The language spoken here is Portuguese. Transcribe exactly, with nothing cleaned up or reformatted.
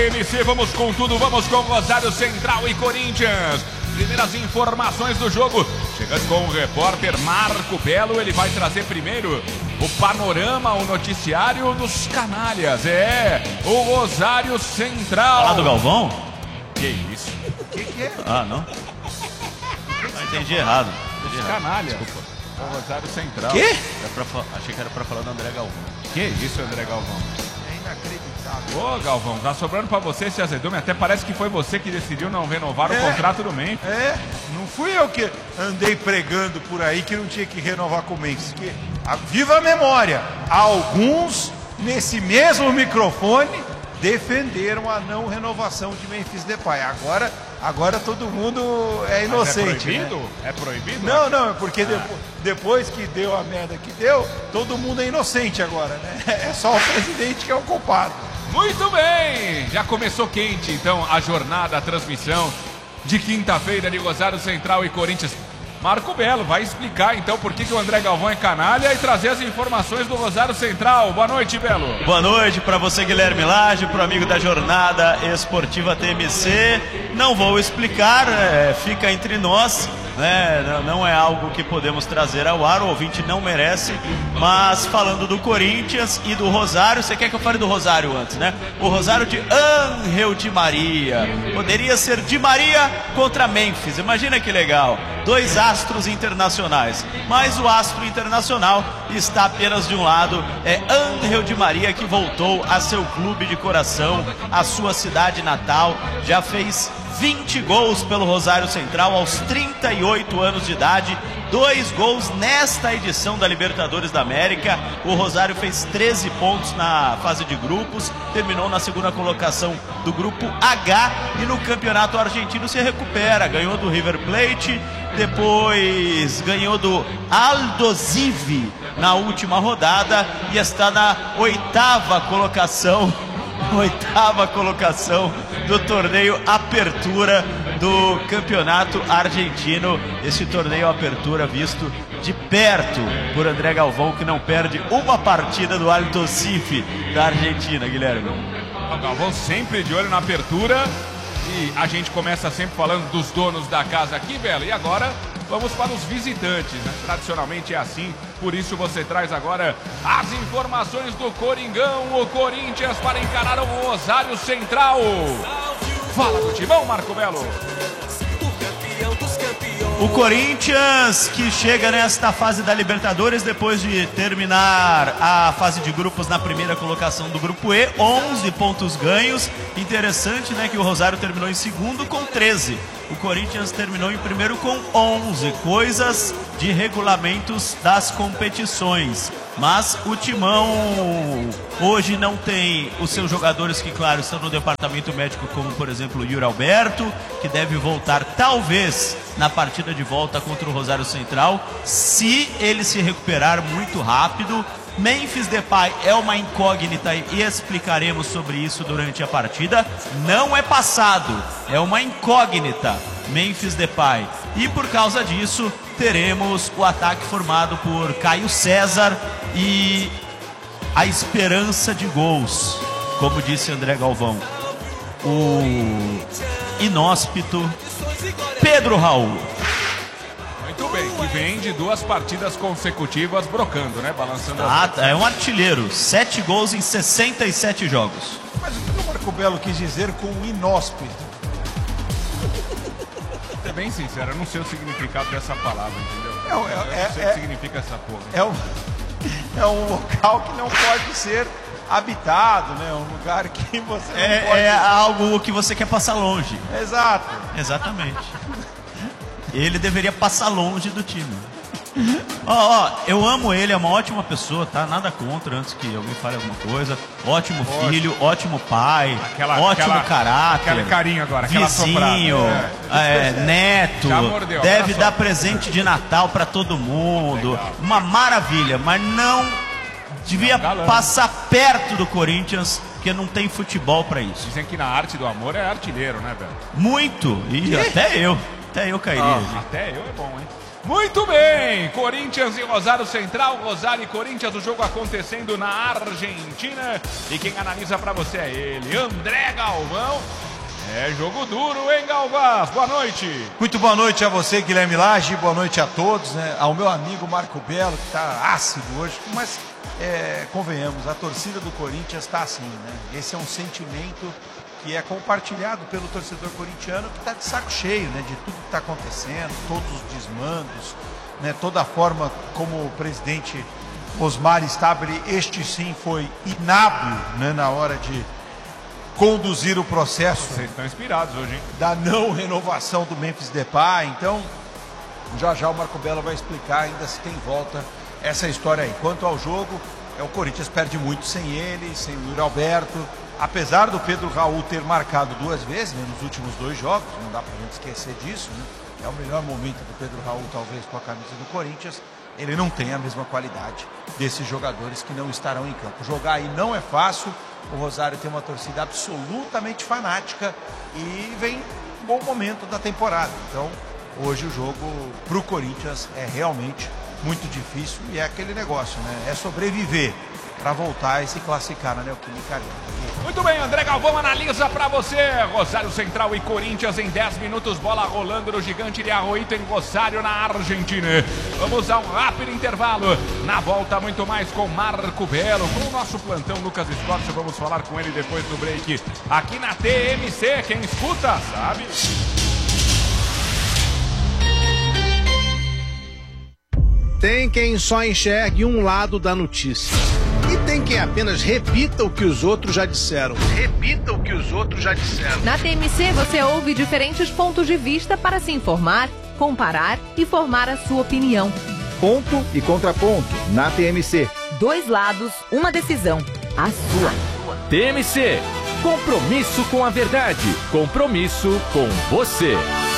M C, vamos com tudo, vamos com Rosário Central e Corinthians. Primeiras informações do jogo, chegando com o repórter Marco Belo, ele vai trazer primeiro o panorama, o noticiário dos canalhas. É, o Rosário Central. Falar do Galvão? Que isso? Que que é? Ah, não? Não, entendi errado. Entendi Os errado. canalhas. Desculpa. O Rosário Central. Que? Era pra fa- Achei que era pra falar do André Galvão. Que isso, André Galvão? É inacreditável. Ô, Galvão, tá sobrando pra você esse azedume. Até parece que foi você que decidiu não renovar É. o contrato do Memphis. É, não fui eu que andei pregando por aí que não tinha que renovar com o Memphis. Que, a, viva a memória! Alguns, nesse mesmo microfone, defenderam a não renovação de Memphis Depay. Agora, agora todo mundo é inocente. Mas é proibido? Né? É proibido? Não, não, é porque depo- depois que deu a merda que deu, todo mundo é inocente agora, né? É só o presidente que é o culpado. Muito bem! Já começou quente, então, a jornada, a transmissão de quinta-feira de Rosário Central e Corinthians. Marco Belo vai explicar, então, por que, que o André Galvão é canalha e trazer as informações do Rosário Central. Boa noite, Belo. Boa noite para você, Guilherme Lage, para o amigo da Jornada Esportiva T M C. Não vou explicar, é, fica entre nós, né? Não- Não é algo que podemos trazer ao ar, o ouvinte não merece. Mas falando do Corinthians e do Rosário, você quer que eu fale do Rosário antes, né? O Rosário de Ángel Di Maria. Poderia ser Di Maria contra Memphis, imagina que legal. Dois astros internacionais, mas o astro internacional está apenas de um lado, é Ángel Di Maria, que voltou a seu clube de coração, a sua cidade natal, já fez vinte gols pelo Rosário Central aos trinta e oito anos de idade, dois gols nesta edição da Libertadores da América. O Rosário fez treze pontos na fase de grupos, terminou na segunda colocação do grupo H e no campeonato argentino se recupera, ganhou do River Plate, depois ganhou do Aldosivi na última rodada e está na oitava colocação, oitava colocação do torneio Apertura do campeonato argentino. Esse torneio Apertura visto de perto por André Galvão, que não perde uma partida do Aldosivi da Argentina, Guilherme. O Galvão sempre de olho na apertura. E a gente começa sempre falando dos donos da casa aqui, Belo. E agora vamos para os visitantes, né? Tradicionalmente é assim, por isso você traz agora as informações do Coringão, o Corinthians para encarar o Rosário Central. Fala do timão, Marco Belo. O Corinthians, que chega nesta fase da Libertadores depois de terminar a fase de grupos na primeira colocação do grupo E, onze pontos ganhos. Interessante, né, que o Rosário terminou em segundo com treze. O Corinthians terminou em primeiro com onze, coisas de regulamentos das competições. Mas o Timão hoje não tem os seus jogadores que, claro, estão no departamento médico, como, por exemplo, o Yuri Alberto, que deve voltar, talvez, na partida de volta contra o Rosário Central, se ele se recuperar muito rápido. Memphis Depay é uma incógnita e explicaremos sobre isso durante a partida. Não é passado, é uma incógnita, Memphis Depay. E por causa disso, teremos o ataque formado por Caio César e a esperança de gols, como disse André Galvão, o inóspito Pedro Raul. Muito bem, que vem de duas partidas consecutivas brocando, né? Balançando Ah, as... é um artilheiro, sete gols em sessenta e sete jogos. Mas o que o Marco Belo quis dizer com inóspito? Pra ser bem sincero, eu não sei o significado dessa palavra, entendeu? É, é, eu não é, sei é, o que significa essa porra. É um, é um local que não pode ser habitado, né? Um lugar que você não É, pode... é algo que você quer passar longe. Exato. Exatamente. Ele deveria passar longe do time. Ó, ó, eu amo ele, é uma ótima pessoa, tá? Nada contra, antes que alguém fale alguma coisa. Ótimo filho, ótimo pai, Aquela- ótimo aquela- caráter. aquele carinho agora, aquela vizinho, soprada. é, neto, Já mordeu, deve agora dar só. presente de Natal pra todo mundo. Legal. Uma maravilha, mas não devia galã. passar perto do Corinthians, porque não tem futebol pra isso. Dizem que na arte do amor é artilheiro, né, Beto? Muito, e até eu, até eu cairia. Até eu é bom, hein? Muito bem, Corinthians e Rosário Central, Rosário e Corinthians, o jogo acontecendo na Argentina. E quem analisa pra você é ele, André Galvão. É jogo duro, hein, Galvão? Boa noite. Muito boa noite a você, Guilherme Lage, boa noite a todos, né? Ao meu amigo Marco Belo, que tá ácido hoje, mas é, convenhamos, a torcida do Corinthians tá assim, né? Esse é um sentimento que é compartilhado pelo torcedor corintiano, que está de saco cheio, né, de tudo que está acontecendo, todos os desmandos, né, toda a forma como o presidente Osmar Stabile, este sim foi inábil, né, na hora de conduzir o processo. Vocês estão inspirados hoje, hein? Da não renovação do Memphis Depay. Então, já já o Marco Belo vai explicar ainda se tem volta essa história aí. Quanto ao jogo, é, o Corinthians perde muito sem ele, sem o Yuri Alberto. Apesar do Pedro Raul ter marcado duas vezes, né, nos últimos dois jogos, não dá pra gente esquecer disso, né? É o melhor momento do Pedro Raul, talvez, com a camisa do Corinthians. Ele não tem a mesma qualidade desses jogadores que não estarão em campo. Jogar aí não é fácil. O Rosário tem uma torcida absolutamente fanática e vem um bom momento da temporada. Então, hoje o jogo pro Corinthians é realmente muito difícil e é aquele negócio, né? É sobreviver para voltar e se classificar na Neoquímica Arena. Muito bem, André Galvão analisa para você. Rosário Central e Corinthians em dez minutos, bola rolando no Gigante de Arroito em Rosário, na Argentina. Vamos a um rápido intervalo. Na volta, muito mais com Marco Belo, com o nosso plantão Lucas Esporte. Vamos falar com ele depois do break aqui na T M C. Quem escuta, sabe? Tem quem só enxergue um lado da notícia. E tem quem apenas repita o que os outros já disseram. Repita o que os outros já disseram. Na T M C você ouve diferentes pontos de vista para se informar, comparar e formar a sua opinião. Ponto e contraponto na T M C. Dois lados, uma decisão. A sua. T M C. Compromisso com a verdade. Compromisso com você.